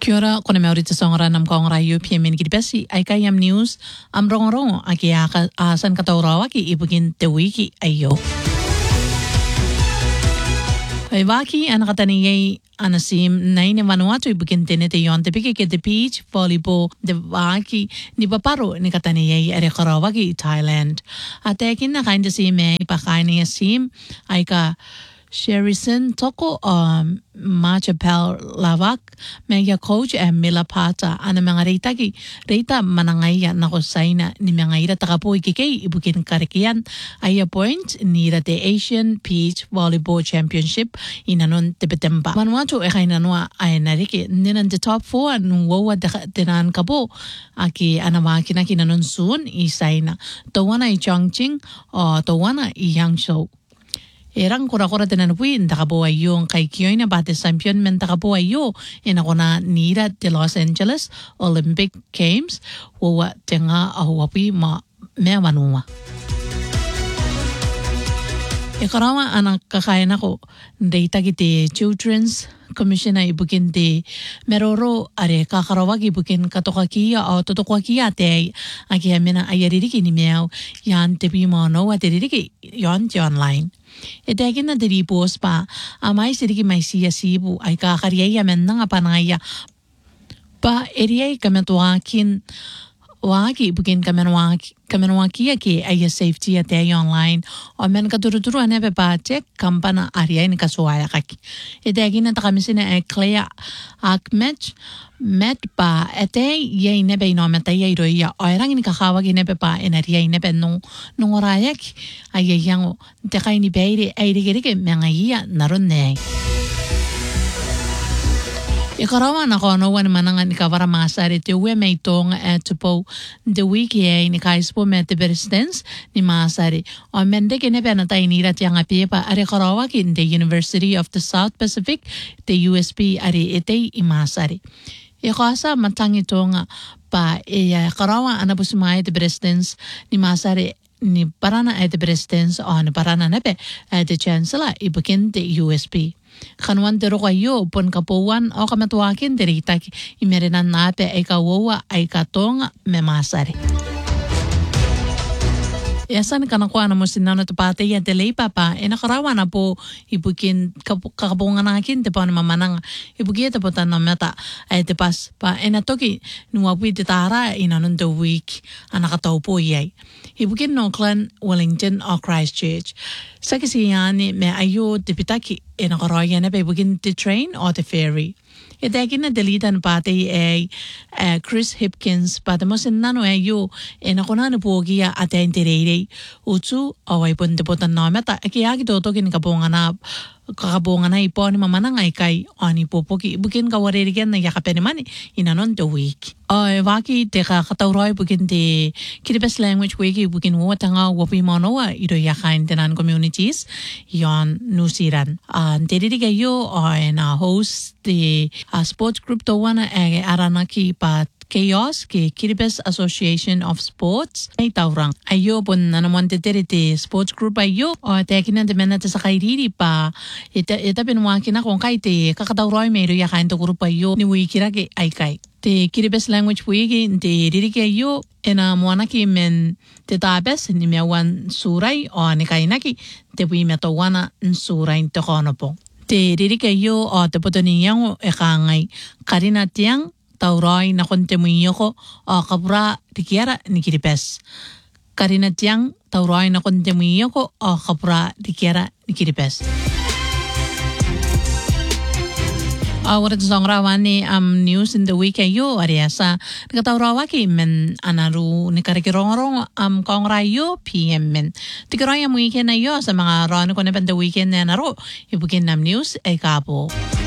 Kia ora, kona Maurita Songora nam kongora UPM in Kiribesi, ai kayam news, am rongorongo, aki asan kataurawa ki ibugin te wiki ayo. Ai waki anakataniyay anasim na ini Vanuatu ibugin te yon te piki ke te beach volleyball de waki ni paparo ni kataniyay ere karawa ki Thailand. Atekin na kain si me ipakain ni sim ai ka Sherison toko Machapel Lavak mega coach Mila Pata ana mga reita manangaya na kosaina ni mga ira takapo ikikay ibukin karikian ay point ni the Asian Beach Volleyball Championship inanon Tibetemba. Vanuatu ay nanwa ay nariki ninan the top 4 nuwawa tinan kabo aki anawaki na kinanon soon isaina tawana i Chongqing o tawana i Hangzhou. Erang kura-kura tenan puin takapo ayo kay kiyoy na bate champion men takapo ayo ako na nira de Los Angeles Olympic Games wawa tenga ahuwapi ma mewanuma. Ikarawa anak kakayan ako data kiti Children's Commissioner ibukin di meroro are kakarawag ibukin katokakia o totokakia te aki amena ayaririki ni meaw yan tepi mo no ataririki yon ti online. Itagin na diripos pa amay siriki may siya-sibu ay kakariyay amen na nga panaya pa eriyay kametuakin waki ibukin kamenwaki ki ay safety at ay online o men kaduruduru ane pa check kampana ariyay ni kasuaya kaki. Itagin na kami sina Clea Akmech met pa ete yay nebe no meta yay roya o erang ni kakawag nebe pa enariyay nebe nung orayak ay yang te kay ni beire ay rigirige mga iya naron ne. Ikarawa na ko no wan manangan ni kawara masari te we may tong tupo the wiki ni kaispo met presidents ni masari o mende ke nebe na tay nira ti nga pa are karawa kin the University of the South Pacific the USP are ite imasari. Ikasa matang ito nga pa karawa anabusumay the presidents ni masari ni parana at the presidents o ni parana nebe at the chancellor ibukin the USP. Kanuan dero kayo pon kapuan o kamatuakin derita imerinan nape ay kawawa ay katong memasari. Yasan kanakuha na mo sinano to pati ya delay papa nakarawa na po ibukin kakabungan nakin te pa na mamanang ibukin te po na meta ay te pas pa natoki nuwapi te tara inanon the week anakataw po yay. Ibukin no Auckland, Wellington o Christchurch. Sa kisiyani may ayo te pitaki nakarawa na pa ibukin te train o te ferry. Itagin na dalitan pati ay Chris Hipkins pati mo sinano ay yu ako na napugiya at ay intirere utsu away puntiputan na meta kaya kitotokin kakabungan na ipo ni mamanang ay kay ani pupuki bukin kawaririgan na yakapen naman inanon the week. Waki te kakatauroy bukin te Kiribati language week bukin watanga wapi monoa ito yakain tenan communities yon nusiran. Teriri kayo na host the sports group to wana aranaki pat Chaos ke Kiribati Association of Sports ay taurang. Ayo pon naman te sports group ayo o tekin na demen sa kairiri pa ita pinwakin na kung kay te kakatauroy mayro yakain to group ayo ni wikira ke ay kay. Te Kiribati language wiki te riri kayo muana ki men te tabes ni mewan suray o ni kainaki te wi metawana suray to kono po. Te riri kayo o te potoniyan ekangay karina tiyang tauroy na kontemuyo ko o kapura rikiara ni Kiribati. Karina tiyang tauroy na kontemuyo ko o kapura rikiara ni Kiribati. Awat song rawan ni news in the week ayo ariasa nakataurawa ki men anaru ni karikirong kong rayo PM men. Tikiroy ang weekend ayo sa mga ron ko na the weekend na naro ibukin nam news ay kapo.